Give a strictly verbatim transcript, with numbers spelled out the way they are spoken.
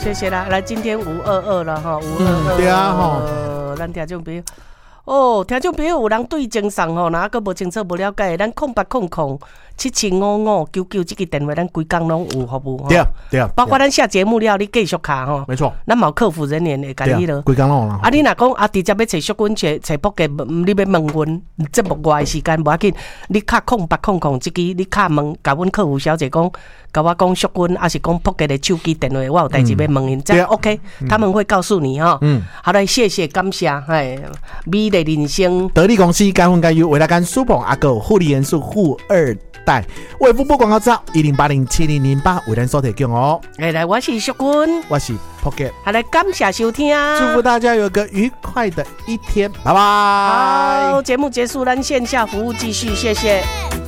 谢谢啦，来今天五二二了哈，五二二， 对啊吼， 咱听众朋友。哦，听众朋友有人对精神吼，哪个无清楚无了解，咱空八空空七七五五九九这个电话，咱规工拢有服务。 对啊，对啊， 包括咱下节目了，你继续卡吼。 没错， 咱冇客服人员会甲你了。 规工拢有啦。 啊，你若讲啊，直接要找淑君、找找卜吉，你要问阮节目外的时间无要紧，你卡空八空空这个，你卡问，甲阮客服小姐讲，甲我讲淑君，还是讲卜吉的手机电话，我有代志要问因，这样 OK，他们会告诉你哈。嗯，好嘞，谢谢，感谢，哎，美丽人生。 得力公司甘粉甘油，维他甘舒捧阿狗护理元素护二代，卫福部广告照一零八零七零零八为咱所提供哦。 来来，我是淑君， 我是 Pocket， 好来，感谢收听， 祝福大家有个愉快的一天，拜拜。 好，节目结束，咱线下服务继续，谢谢。